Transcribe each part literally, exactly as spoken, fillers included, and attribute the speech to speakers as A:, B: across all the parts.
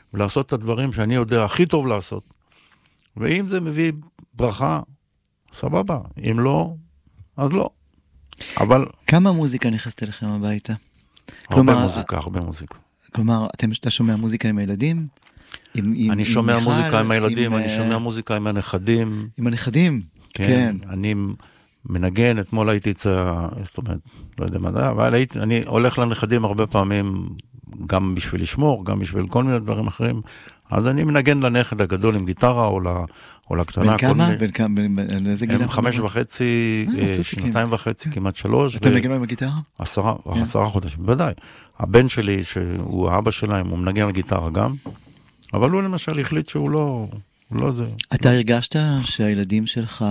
A: ולעשות את הדברים שאני יודע הכי טוב לעשות. ואם זה מביא ברכה, סבבה. אם לא, אז לא. אבל...
B: כמה מוזיקה נכנסת אליכם הביתה?
A: הרבה
B: כלומר,
A: מוזיקה, הרבה מוזיקה.
B: כלומר, אתם, אתה שומע מוזיקה עם הילדים? עם, עם,
A: אני
B: עם
A: שומע
B: מיכל,
A: מוזיקה עם הילדים,
B: עם,
A: אני שומע מוזיקה עם הנכדים.
B: עם הנכדים?
A: כן.
B: כן.
A: אני מנגן, אתמול הייתי אצל, זאת אומרת, לא יודע מה זה, אבל הייתי, אני הולך לנכדים הרבה פעמים, גם בשביל לשמור, גם בשביל כל מיני דברים אחרים. אז אני מנגן לנכד הגדול עם גיטרה, או, לה, או לקטנה.
B: בין כמה?
A: מיני...
B: בין כמה? בין, בין, איזה גיל?
A: הם חמש וחצי, אה, שנתיים וחצי, כמעט שלוש.
B: אתה מנגן לו עם הגיטרה?
A: עשרה, עשרה חודשים, בוודאי. הבן שלי, שהוא האבא שלהם, הוא מנגן על גיטרה גם, אבל הוא למשל החליט שהוא לא, הוא לא זה.
B: אתה הרגשת שהילדים שלך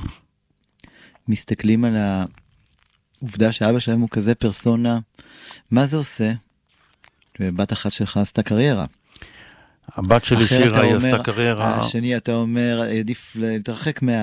B: מסתכלים על העובדה שאבא שלהם הוא כזה פרסונה, מה זה עושה? בת אחת שלך עשתה קריירה.
A: הבת שלי שירה, היא עשתה קריירה.
B: השני, אתה אומר, עדיף להתרחק מה...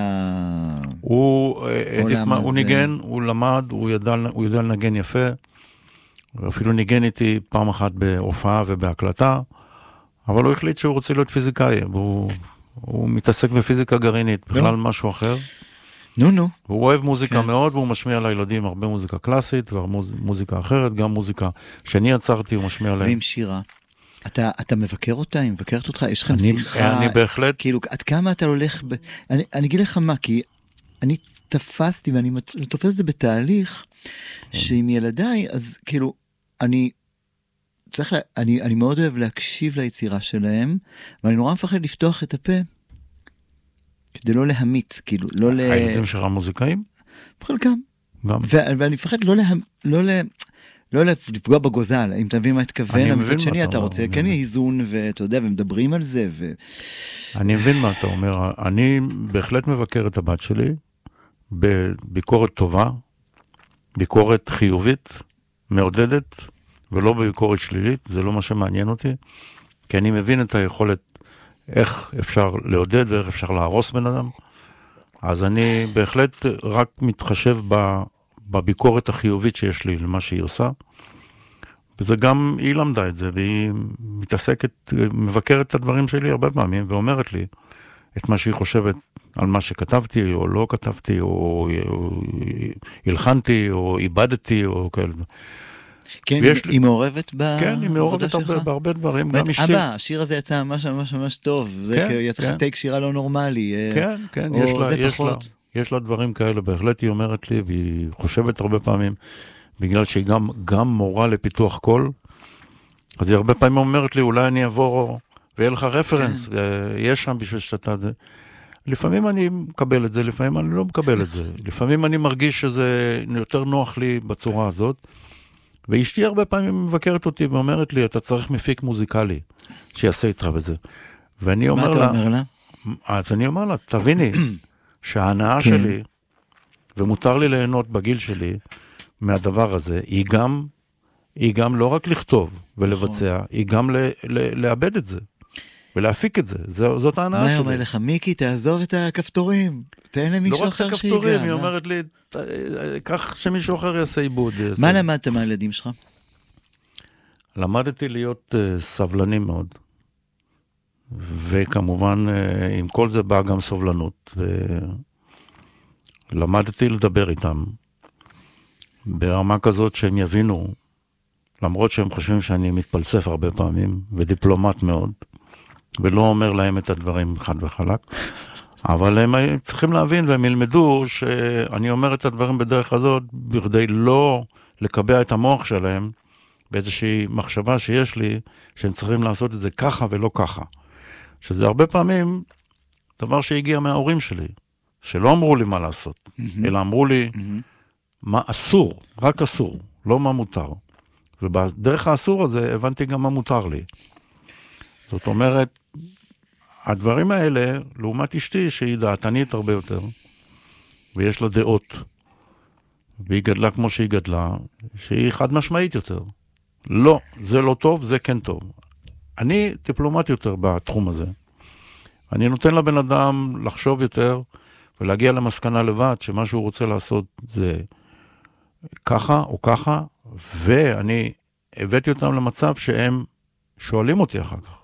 A: הוא, הוא ניגן, הוא למד, הוא ידע, הוא ידע לנגן יפה, ואפילו ניגן איתי פעם אחת בהופעה ובהקלטה, אבל הוא החליט שהוא רוצה להיות פיזיקאי, והוא הוא מתעסק בפיזיקה גרעינית, בכלל משהו אחר.
B: נו, נו.
A: הוא אוהב מוזיקה מאוד, והוא משמיע לילדים הרבה מוזיקה קלאסית, ומוזיקה אחרת, גם מוזיקה שאני יצרתי, הוא משמיע להם.
B: ועם שירה. אתה, אתה מבקר אותה, היא מבקרת אותך, יש לכם
A: אני,
B: שיחה.
A: אני בהחלט.
B: כאילו, עד כמה אתה הולך, ב... אני, אני אגיד לך מה, כי אני תפסתי, ואני מצ... תופס את זה בתהליך, שעם ילדיי, אז כאילו, אני, צריך לה... אני, אני מאוד אוהב להקשיב ליצירה שלהם, ואני נורא מפחד לפתוח את הפה, כדי לא להמית, כאילו, לא ל...
A: הילדים שלך מוזיקאים?
B: בחלקם.
A: גם.
B: ו... ואני מפחד לא לה... לא לה... לא לפגוע בגוזל, אם אתה מבין מה התכוון, מצד שני אתה רוצה, כן יהיה איזון, ואתה יודע, ומדברים על זה.
A: אני מבין מה אתה אומר, אני בהחלט מבקר את הבת שלי, בביקורת טובה, ביקורת חיובית, מעודדת, ולא בביקורת שלילית, זה לא מה שמעניין אותי, כי אני מבין את היכולת, איך אפשר לעודד, ואיך אפשר להרוס בן אדם, אז אני בהחלט רק מתחשב ב... בביקורת החיובית שיש לי למה שהיא עושה, וזה גם, היא למדה את זה, והיא מתעסקת, מבקרת את הדברים שלי הרבה פעמים, ואומרת לי את מה שהיא חושבת על מה שכתבתי, או לא כתבתי, או, או הלחנתי, או איבדתי, או כאלה.
B: כן, היא לי... מעורבת בעבודה שלך?
A: כן, היא מעורבת הרבה, בהרבה דברים, גם אשתי.
B: אבא, השיר הזה יצא ממש ממש ממש טוב, זה כן, יצא כן. טייק שירה לא נורמלי,
A: כן, כן,
B: או
A: יש לה,
B: זה
A: יש
B: פחות.
A: לה. יש לה דברים כאלה, בהחלט היא אומרת לי, והיא חושבת הרבה פעמים, בגלל שהיא גם, גם מורה לפיתוח קול, אז היא הרבה פעמים אומרת לי, אולי אני אעבור, ויהיה לך רפרנס, ויש שם בשביל שאתה זה. לפעמים אני מקבל את זה, לפעמים אני לא מקבל את זה. לפעמים אני מרגיש שזה יותר נוח לי בצורה הזאת, ואשתי הרבה פעמים מבקרת אותי, ואומרת לי, אתה צריך מפיק מוזיקלי, שיעשה איתך בזה. ואני אומר לה...
B: מה אתה אומר לה?
A: אז אני אומר לה, תביני, שההנאה
B: כן.
A: שלי, ומותר לי ליהנות בגיל שלי, מהדבר הזה, היא גם, היא גם לא רק לכתוב ולבצע, נכון. היא גם ל, ל, לאבד את זה, ולהפיק את זה. זו, זאת ההנאה שלי.
B: מה אומר לך, מיקי, תעזוב את הכפתורים, תן למישהו אחר שיגע.
A: לא רק את הכפתורים, היא אומרת לי, כך שמישהו אחר יעשה עיבוד.
B: מה למדת מהילדים שלך?
A: למדתי להיות uh, סבלני מאוד. וכמובן, עם כל זה באה גם סובלנות, ולמדתי לדבר איתם, ברמה כזאת שהם יבינו, למרות שהם חושבים שאני מתפלסף הרבה פעמים, ודיפלומט מאוד, ולא אומר להם את הדברים חד וחלק, אבל הם צריכים להבין, והם ילמדו שאני אומר את הדברים בדרך הזאת, בכדי לא לקבע את המוח שלהם, באיזושהי מחשבה שיש לי, שהם צריכים לעשות את זה ככה ולא ככה. שזה הרבה פעמים דבר שהגיע מההורים שלי, שלא אמרו לי מה לעשות, mm-hmm. אלא אמרו לי mm-hmm. מה אסור, רק אסור, לא מה מותר. ובדרך האסור הזה הבנתי גם מה מותר לי. זאת אומרת, הדברים האלה, לעומת אשתי, שהיא דעתנית הרבה יותר, ויש לה דעות, והיא גדלה כמו שהיא גדלה, שהיא חד משמעית יותר. לא, זה לא טוב, זה כן טוב. אני דיפלומט יותר בתחום הזה. אני נותן לבן אדם לחשוב יותר, ולהגיע למסקנה לבד, שמה שהוא רוצה לעשות זה ככה או ככה, ואני הבאתי אותם למצב שהם שואלים אותי אחר כך.